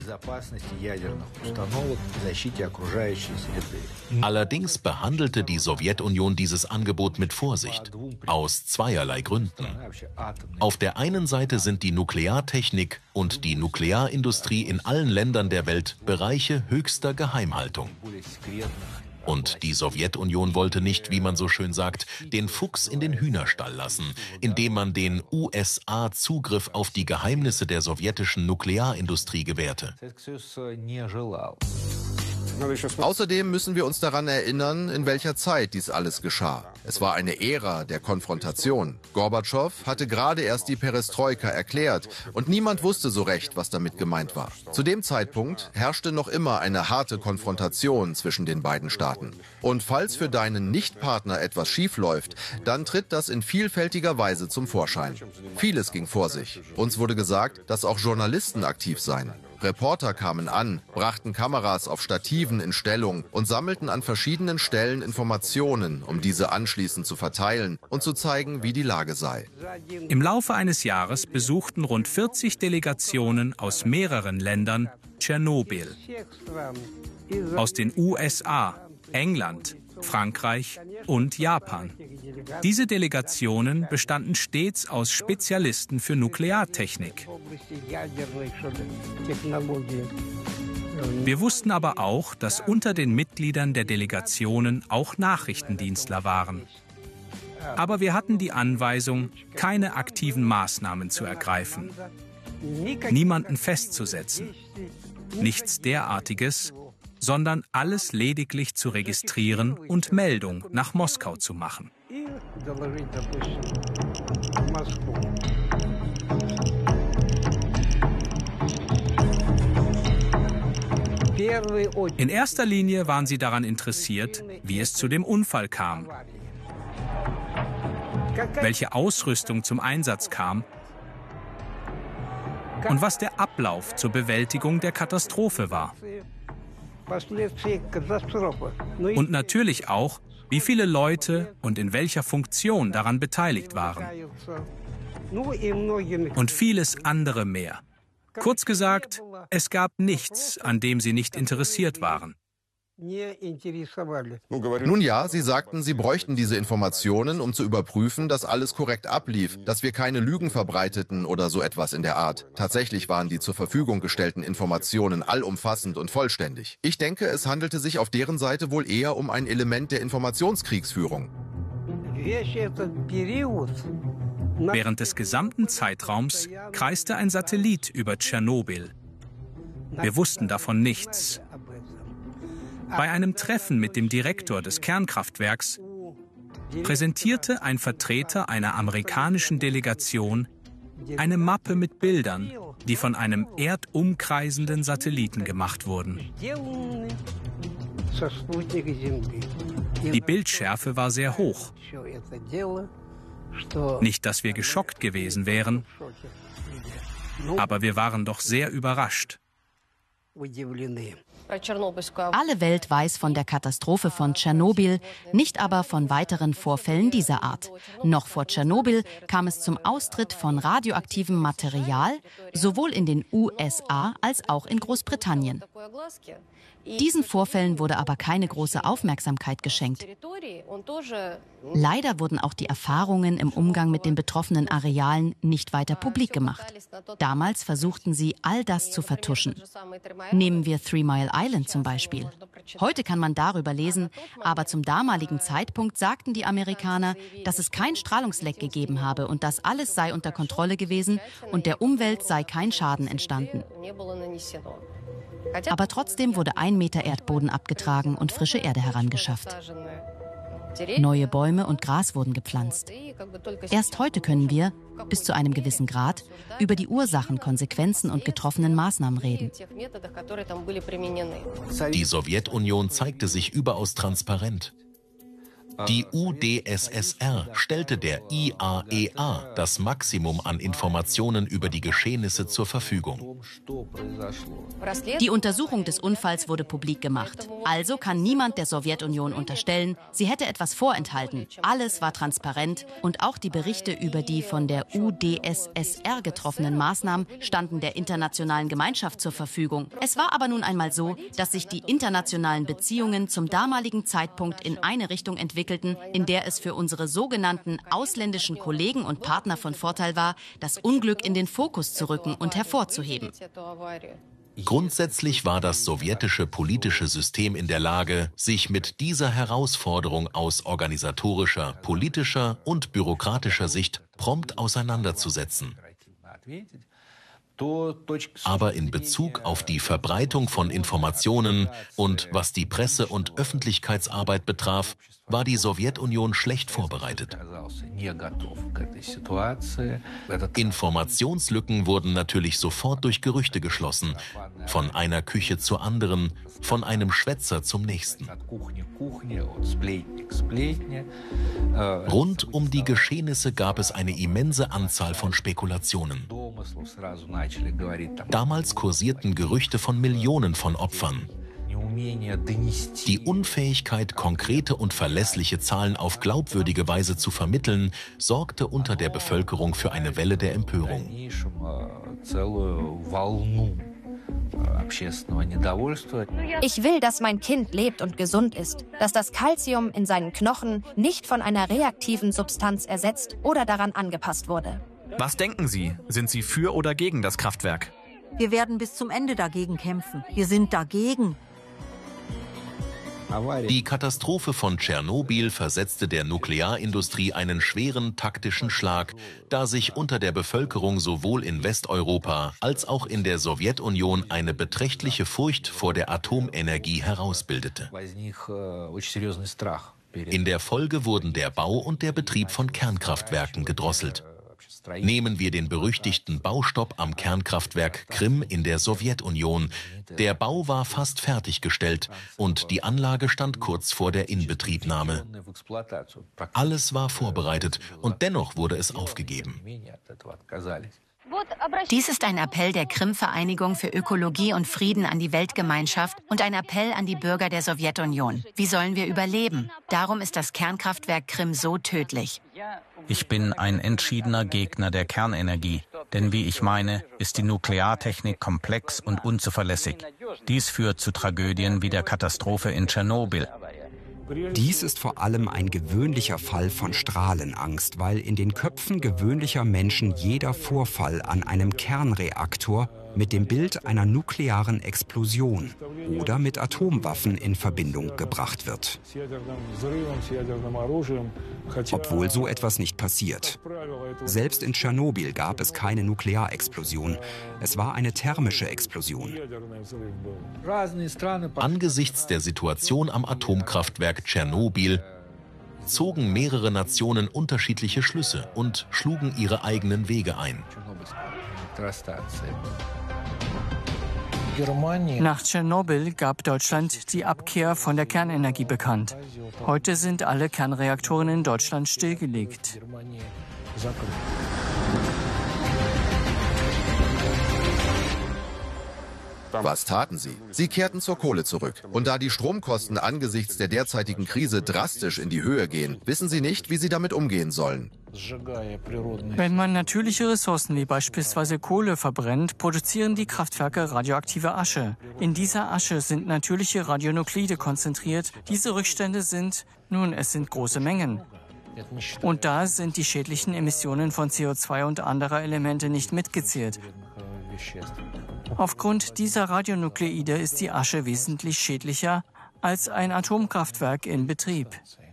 Allerdings behandelte die Sowjetunion dieses Angebot mit Vorsicht, aus zweierlei Gründen. Auf der einen Seite sind die Nukleartechnik und die Nuklearindustrie in allen Ländern der Welt Bereiche höchster Geheimhaltung. Und die Sowjetunion wollte nicht, wie man so schön sagt, den Fuchs in den Hühnerstall lassen, indem man den USA Zugriff auf die Geheimnisse der sowjetischen Nuklearindustrie gewährte. Außerdem müssen wir uns daran erinnern, in welcher Zeit dies alles geschah. Es war eine Ära der Konfrontation. Gorbatschow hatte gerade erst die Perestroika erklärt und niemand wusste so recht, was damit gemeint war. Zu dem Zeitpunkt herrschte noch immer eine harte Konfrontation zwischen den beiden Staaten. Und falls für deinen Nichtpartner etwas schiefläuft, dann tritt das in vielfältiger Weise zum Vorschein. Vieles ging vor sich. Uns wurde gesagt, dass auch Journalisten aktiv seien. Reporter kamen an, brachten Kameras auf Stativen in Stellung und sammelten an verschiedenen Stellen Informationen, um diese anschließend zu verteilen und zu zeigen, wie die Lage sei. Im Laufe eines Jahres besuchten rund 40 Delegationen aus mehreren Ländern Tschernobyl. Aus den USA, England, Frankreich und Japan. Diese Delegationen bestanden stets aus Spezialisten für Nukleartechnik. Wir wussten aber auch, dass unter den Mitgliedern der Delegationen auch Nachrichtendienstler waren. Aber wir hatten die Anweisung, keine aktiven Maßnahmen zu ergreifen, niemanden festzusetzen, nichts derartiges, sondern alles lediglich zu registrieren und Meldung nach Moskau zu machen. In erster Linie waren sie daran interessiert, wie es zu dem Unfall kam, welche Ausrüstung zum Einsatz kam und was der Ablauf zur Bewältigung der Katastrophe war. Und natürlich auch, wie viele Leute und in welcher Funktion daran beteiligt waren. Und vieles andere mehr. Kurz gesagt, es gab nichts, an dem sie nicht interessiert waren. Nun ja, Sie sagten, Sie bräuchten diese Informationen, um zu überprüfen, dass alles korrekt ablief, dass wir keine Lügen verbreiteten oder so etwas in der Art. Tatsächlich waren die zur Verfügung gestellten Informationen allumfassend und vollständig. Ich denke, es handelte sich auf deren Seite wohl eher um ein Element der Informationskriegsführung. Während des gesamten Zeitraums kreiste ein Satellit über Tschernobyl. Wir wussten davon nichts. Bei einem Treffen mit dem Direktor des Kernkraftwerks präsentierte ein Vertreter einer amerikanischen Delegation eine Mappe mit Bildern, die von einem erdumkreisenden Satelliten gemacht wurden. Die Bildschärfe war sehr hoch. Nicht, dass wir geschockt gewesen wären, aber wir waren doch sehr überrascht. Alle Welt weiß von der Katastrophe von Tschernobyl, nicht aber von weiteren Vorfällen dieser Art. Noch vor Tschernobyl kam es zum Austritt von radioaktivem Material, sowohl in den USA als auch in Großbritannien. Diesen Vorfällen wurde aber keine große Aufmerksamkeit geschenkt. Leider wurden auch die Erfahrungen im Umgang mit den betroffenen Arealen nicht weiter publik gemacht. Damals versuchten sie, all das zu vertuschen. Nehmen wir 3 Mile Island zum Beispiel. Heute kann man darüber lesen, aber zum damaligen Zeitpunkt sagten die Amerikaner, dass es kein Strahlungsleck gegeben habe und dass alles sei unter Kontrolle gewesen und der Umwelt sei kein Schaden entstanden. Aber trotzdem wurde 1 Meter Erdboden abgetragen und frische Erde herangeschafft. Neue Bäume und Gras wurden gepflanzt. Erst heute können wir, bis zu einem gewissen Grad, über die Ursachen, Konsequenzen und getroffenen Maßnahmen reden. Die Sowjetunion zeigte sich überaus transparent. Die UdSSR stellte der IAEA das Maximum an Informationen über die Geschehnisse zur Verfügung. Die Untersuchung des Unfalls wurde publik gemacht. Also kann niemand der Sowjetunion unterstellen, sie hätte etwas vorenthalten. Alles war transparent und auch die Berichte über die von der UdSSR getroffenen Maßnahmen standen der internationalen Gemeinschaft zur Verfügung. Es war aber nun einmal so, dass sich die internationalen Beziehungen zum damaligen Zeitpunkt in eine Richtung entwickelten, in der es für unsere sogenannten ausländischen Kollegen und Partner von Vorteil war, das Unglück in den Fokus zu rücken und hervorzuheben. Grundsätzlich war das sowjetische politische System in der Lage, sich mit dieser Herausforderung aus organisatorischer, politischer und bürokratischer Sicht prompt auseinanderzusetzen. Aber in Bezug auf die Verbreitung von Informationen und was die Presse- und Öffentlichkeitsarbeit betraf, war die Sowjetunion schlecht vorbereitet. Informationslücken wurden natürlich sofort durch Gerüchte geschlossen, von einer Küche zur anderen, von einem Schwätzer zum nächsten. Rund um die Geschehnisse gab es eine immense Anzahl von Spekulationen. Damals kursierten Gerüchte von Millionen von Opfern. Die Unfähigkeit, konkrete und verlässliche Zahlen auf glaubwürdige Weise zu vermitteln, sorgte unter der Bevölkerung für eine Welle der Empörung. Ich will, dass mein Kind lebt und gesund ist, dass das Calcium in seinen Knochen nicht von einer reaktiven Substanz ersetzt oder daran angepasst wurde. Was denken Sie? Sind Sie für oder gegen das Kraftwerk? Wir werden bis zum Ende dagegen kämpfen. Wir sind dagegen. Die Katastrophe von Tschernobyl versetzte der Nuklearindustrie einen schweren taktischen Schlag, da sich unter der Bevölkerung sowohl in Westeuropa als auch in der Sowjetunion eine beträchtliche Furcht vor der Atomenergie herausbildete. In der Folge wurden der Bau und der Betrieb von Kernkraftwerken gedrosselt. Nehmen wir den berüchtigten Baustopp am Kernkraftwerk Krim in der Sowjetunion. Der Bau war fast fertiggestellt und die Anlage stand kurz vor der Inbetriebnahme. Alles war vorbereitet und dennoch wurde es aufgegeben. Dies ist ein Appell der Krim-Vereinigung für Ökologie und Frieden an die Weltgemeinschaft und ein Appell an die Bürger der Sowjetunion. Wie sollen wir überleben? Darum ist das Kernkraftwerk Krim so tödlich. Ich bin ein entschiedener Gegner der Kernenergie, denn wie ich meine, ist die Nukleartechnik komplex und unzuverlässig. Dies führt zu Tragödien wie der Katastrophe in Tschernobyl. Dies ist vor allem ein gewöhnlicher Fall von Strahlenangst, weil in den Köpfen gewöhnlicher Menschen jeder Vorfall an einem Kernreaktor mit dem Bild einer nuklearen Explosion oder mit Atomwaffen in Verbindung gebracht wird. Obwohl so etwas nicht passiert. Selbst in Tschernobyl gab es keine Nuklearexplosion. Es war eine thermische Explosion. Angesichts der Situation am Atomkraftwerk Tschernobyl zogen mehrere Nationen unterschiedliche Schlüsse und schlugen ihre eigenen Wege ein. Nach Tschernobyl gab Deutschland die Abkehr von der Kernenergie bekannt. Heute sind alle Kernreaktoren in Deutschland stillgelegt. Was taten sie? Sie kehrten zur Kohle zurück. Und da die Stromkosten angesichts der derzeitigen Krise drastisch in die Höhe gehen, wissen sie nicht, wie sie damit umgehen sollen. Wenn man natürliche Ressourcen wie beispielsweise Kohle verbrennt, produzieren die Kraftwerke radioaktive Asche. In dieser Asche sind natürliche Radionuklide konzentriert. Diese Rückstände sind große Mengen. Und da sind die schädlichen Emissionen von CO2 und anderer Elemente nicht mitgezählt. Aufgrund dieser Radionukleide ist die Asche wesentlich schädlicher als ein Atomkraftwerk in Betrieb.